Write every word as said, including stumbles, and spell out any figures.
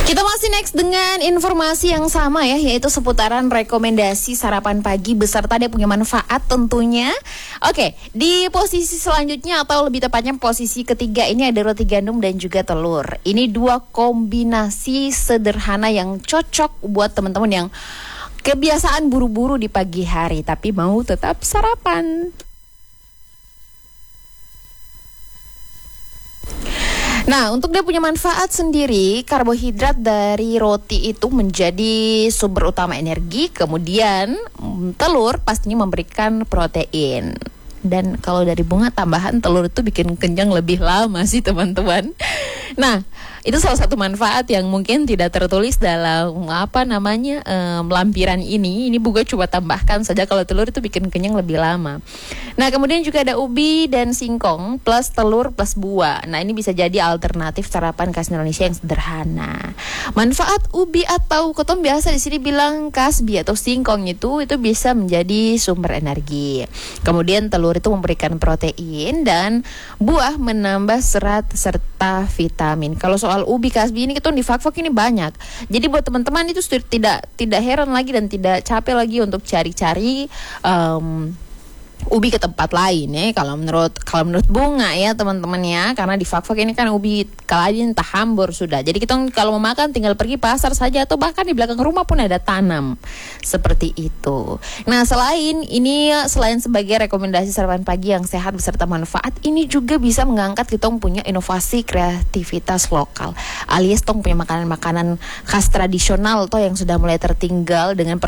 Kita masih next dengan informasi yang sama ya, yaitu seputaran rekomendasi sarapan pagi beserta dia punya manfaat tentunya. Oke, di posisi selanjutnya atau lebih tepatnya posisi ketiga ini ada roti gandum dan juga telur. Ini dua kombinasi sederhana yang cocok buat teman-teman yang kebiasaan buru-buru di pagi hari tapi mau tetap sarapan. Nah, untuk dia punya manfaat sendiri, karbohidrat dari roti itu menjadi sumber utama energi, kemudian telur pastinya memberikan protein. Dan kalau dari bunga tambahan telur itu bikin kenyang lebih lama sih teman-teman. Nah, itu salah satu manfaat yang mungkin tidak tertulis dalam apa namanya um, lampiran ini. Ini Buga coba tambahkan saja kalau telur itu bikin kenyang lebih lama. Nah, kemudian juga ada ubi dan singkong plus telur plus buah. Nah, ini bisa jadi alternatif sarapan khas Indonesia yang sederhana. Manfaat ubi atau ketong biasa di sini bilang kasbi atau singkong itu itu bisa menjadi sumber energi. Kemudian telur itu memberikan protein dan buah menambah serat serta vitamin. Kalau soal ubi kasbi ini kita di Fakfak ini banyak. Jadi buat teman-teman itu tidak tidak heran lagi dan tidak capek lagi untuk cari-cari um, ubi ke tempat lain ya. Kalau menurut kalau menurut Bunga ya teman-teman ya, karena di Fakfak ini kan ubi kalahin entah hambur sudah. Jadi kita kalau mau makan tinggal pergi pasar saja atau bahkan di belakang rumah pun ada tanam seperti itu. Nah, selain ini selain sebagai rekomendasi sarapan pagi yang sehat beserta manfaat, ini juga bisa mengangkat kita punya inovasi kreativitas lokal. Alias tong punya makanan-makanan khas tradisional toh yang sudah mulai tertinggal dengan